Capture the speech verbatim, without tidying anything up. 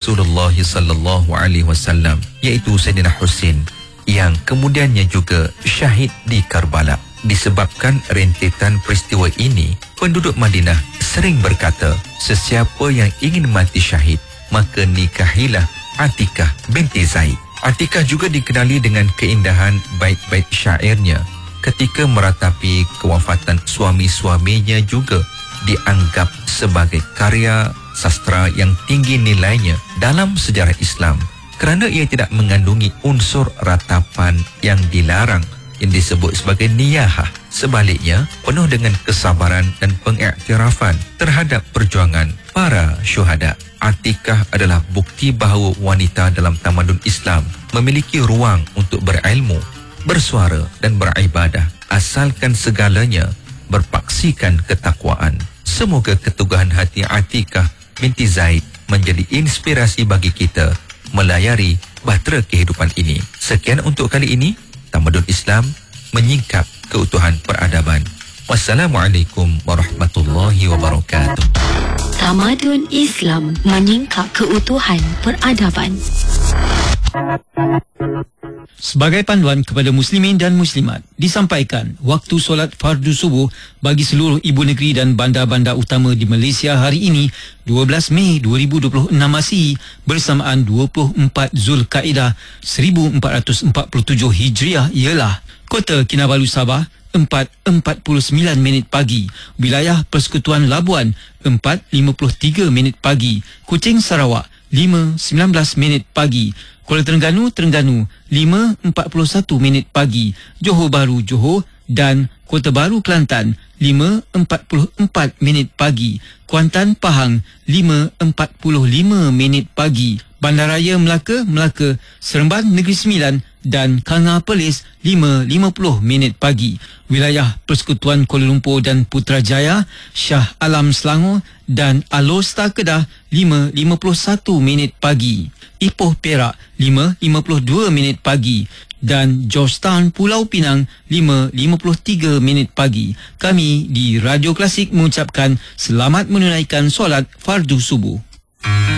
Rasulullah sallallahu alaihi wasallam, iaitu Sayyidina Husain, yang kemudiannya juga syahid di Karbala. Disebabkan rentetan peristiwa ini, penduduk Madinah sering berkata, sesiapa yang ingin mati syahid, maka nikahilah Atikah binti Zaid. Atikah juga dikenali dengan keindahan bait-bait syairnya. Ketika meratapi kewafatan suami-suaminya juga dianggap sebagai karya sastra yang tinggi nilainya dalam sejarah Islam, kerana ia tidak mengandungi unsur ratapan yang dilarang yang disebut sebagai niyahah. Sebaliknya, penuh dengan kesabaran dan pengiktirafan terhadap perjuangan para syuhada. Atikah adalah bukti bahawa wanita dalam tamadun Islam memiliki ruang untuk berilmu, bersuara dan beribadah, asalkan segalanya berpaksikan ketakwaan. Semoga keteguhan hati Atikah binti Zaid menjadi inspirasi bagi kita melayari bahtera kehidupan ini. Sekian untuk kali ini, Tamadun Islam menyingkap keutuhan peradaban. Wassalamualaikum warahmatullahi wabarakatuh. Tamadun Islam menyingkap keutuhan peradaban. Sebagai panduan kepada muslimin dan muslimat, disampaikan waktu solat fardu subuh bagi seluruh ibu negeri dan bandar-bandar utama di Malaysia hari ini, dua belas Mei dua ribu dua puluh enam Masihi, bersamaan dua puluh empat Zulkaidah seribu empat ratus empat puluh tujuh Hijriah ialah: Kota Kinabalu Sabah empat empat puluh sembilan minit pagi, wilayah Persekutuan Labuan empat lima puluh tiga minit pagi, Kuching Sarawak lima sembilan belas minit pagi, Kuala Terengganu Terengganu lima empat puluh satu minit pagi, Johor Bahru Johor dan Kota Baru Kelantan lima empat puluh empat minit pagi, Kuantan Pahang lima empat puluh lima minit pagi, Bandaraya Melaka Melaka, Seremban Negeri Sembilan dan Kanga Perlis lima lima puluh minit pagi, wilayah Persekutuan Kuala Lumpur dan Putrajaya, Shah Alam Selangor dan Alor Star Kedah lima lima puluh satu minit pagi, Ipoh Perak lima lima puluh dua minit pagi dan Georgetown Pulau Pinang lima lima puluh tiga minit pagi. Kami di Radio Klasik mengucapkan selamat menunaikan solat fardu subuh.